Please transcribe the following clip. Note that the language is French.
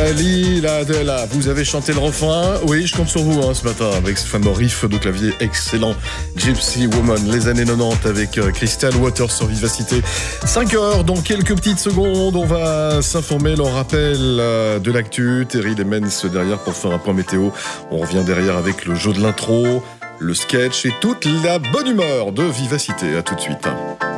Lila Della, vous avez chanté le refrain. Oui, je compte sur vous ce matin avec ce fameux riff de clavier excellent. Gypsy Woman, les années 90 avec Crystal Waters sur Vivacité. 5 heures, dans quelques petites secondes, on va s'informer. Le rappel de l'actu. Terry Lemens derrière pour faire un point météo. On revient derrière avec le jeu de l'intro, le sketch et toute la bonne humeur de Vivacité. À tout de suite.